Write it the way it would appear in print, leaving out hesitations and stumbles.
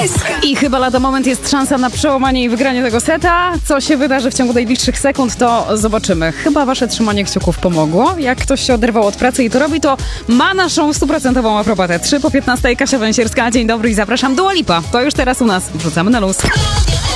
I chyba lada moment, jest szansa na przełamanie i wygranie tego seta. Co się wydarzy w ciągu najbliższych sekund, to zobaczymy. Chyba wasze trzymanie kciuków pomogło. Jak ktoś się oderwał od pracy i to robi, to ma naszą 100% aprobatę. 3 po 15, Kasia Węsierska. Dzień dobry i zapraszam do Dua Lipa. To już teraz u nas. Wrzucamy na luz.